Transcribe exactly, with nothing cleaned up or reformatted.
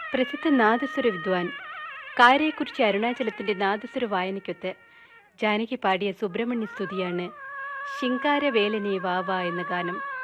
പ്രസിദ്ധ നാദസ്വര വിദ്വാൻ കാരയെക്കുറിച്ച് അരുണാചലത്തിന്റെ നാദസ്വര വായനയ്ക്കൊത്ത് ജാനകി പാടിയ സുബ്രഹ്മണ്യ സ്തുതിയാണ് ശിങ്കാരവേലനെ വാവ എന്ന ഗാനം.